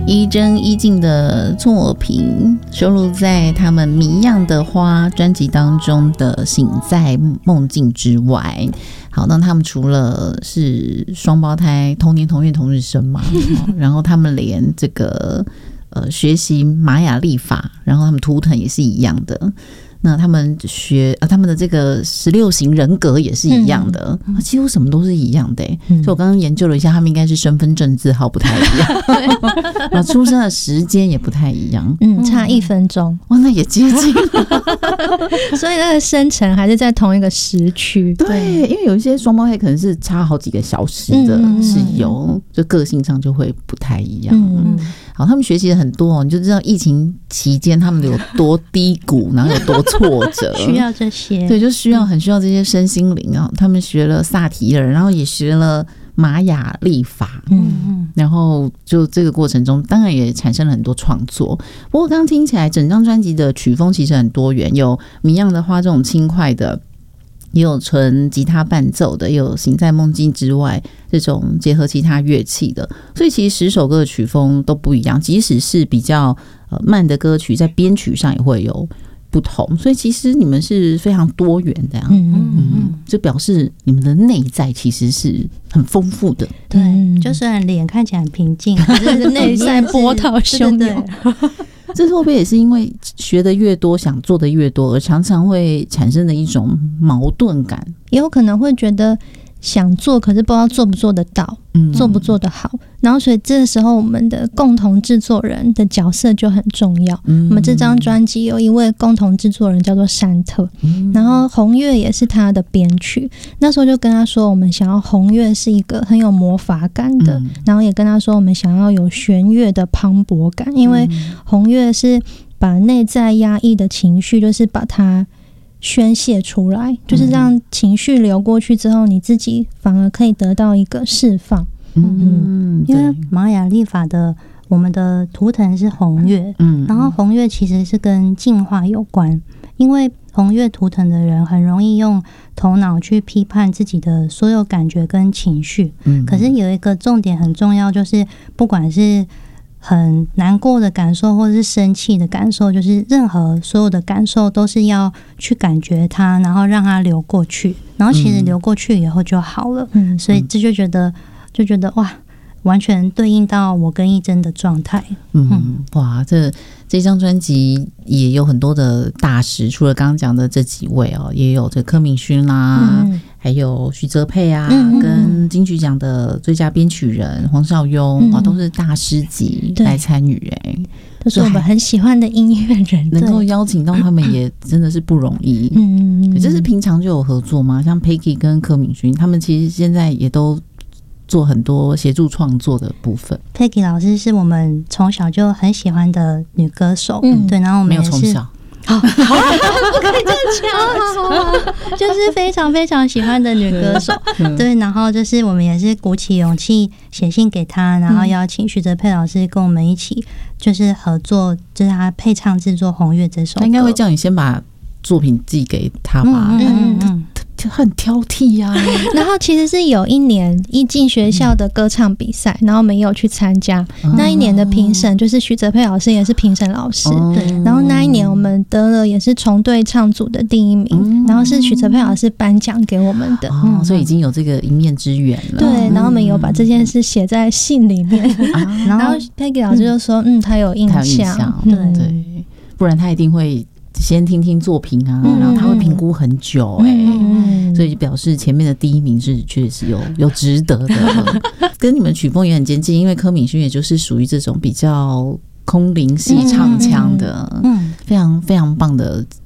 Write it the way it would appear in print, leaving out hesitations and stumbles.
一真一静的作品收录在他们《谜样的花》专辑当中的《醒在梦境之外》。好，那他们除了是双胞胎，同年同月同日生嘛，然后他们连这个学习玛雅历法，然后他们图腾也是一样的。那他们他们的这个16型人格也是一样的，几乎什么都是一样的所以我刚刚研究了一下，他们应该是身份证字号不太一样出生的时间也不太一样， 差1分钟， 哇，那也接近所以那个生辰还是在同一个时区。 对，因为有一些双胞胎可能是差好几个小时的，是有就个性上就会不太一样。好，他们学习了很多你就知道疫情期间他们有多低谷，然后有多挫折， 需要这些， 对，就很需要这些身心灵啊。他们学了萨提尔，然后也学了玛雅历法，然后就这个过程中，当然也产生了很多创作。不过刚刚听起来，整张专辑的曲风其实很多元，有谜样的花这种轻快的。也有纯吉他伴奏的，也有醒在梦境之外这种结合其他乐器的，所以其实10首歌的曲风都不一样，即使是比较慢的歌曲，在编曲上也会有不同，所以其实你们是非常多元的就表示你们的内在其实是很丰富的。 对，就虽然脸看起来很平静，可是内在波涛汹涌。 这会不会也是因为学的越多，想做的越多，而常常会产生的一种矛盾感？ 也有可能会觉得想做，可是不知道做不做得到，做不做得好。然后所以这个时候我们的共同制作人的角色就很重要。我们这张专辑有一位共同制作人叫做山特，然后红月也是他的编曲。那时候就跟他说我们想要红月是一个很有魔法感的，然后也跟他说我们想要有弦乐的磅礴感，因为红月是把内在压抑的情绪就是把它宣泄出来，就是让情绪流过去之后，你自己反而可以得到一个释放。 因为玛雅历法的我们的图腾是红月，然后红月其实是跟进化有关，因为红月图腾的人很容易用头脑去批判自己的所有感觉跟情绪，可是有一个重点很重要，就是不管是很难过的感受或者是生气的感受，就是任何所有的感受都是要去感觉它，然后让它流过去，然后其实流过去以后就好了。所以这就觉得哇，完全对应到我跟一真的状态。 哇，这张专辑也有很多的大师，除了刚刚讲的这几位也有这柯敏勋啦，还有徐泽佩啊，跟金曲奖的最佳编曲人黄少雍都是大师级来参与都是我们很喜欢的音乐人， 能够邀请到他们也真的是不容易。这是平常就有合作吗？像 Peggy 跟柯敏勋他们其实现在也都做很多协助创作的部分。 Peggy 老师是我们从小就很喜欢的女歌手，对，然后我们也是没有从小不可以这样讲，就是非常非常喜欢的女歌手。对，然后就是我们也是鼓起勇气写信给她，然后邀请徐泽佩老师跟我们一起就是合作，就是他配唱制作《红月》这首歌。 他应该会叫你先把作品寄给他吧？很挑剔啊。 然后其实是有一年一进学校的歌唱比赛，然后我们也有去参加。那一年的评审就是徐泽佩老师，也是评审老师。然后那一年我们得了也是重对唱组的第1名，然后是徐泽佩老师颁奖给我们的。 所以已经有这个一面之缘了。 对，然后我们有把这件事写在信里面。然后 Peggy 老师就说他有印象。 对，不然他一定会先听听作品啊，然后他会评估很久所以表示前面的第1名是确实有值得的。跟你们曲风也很接近，因为柯敏勋也就是属于这种比较空灵系唱腔的，非常非常棒的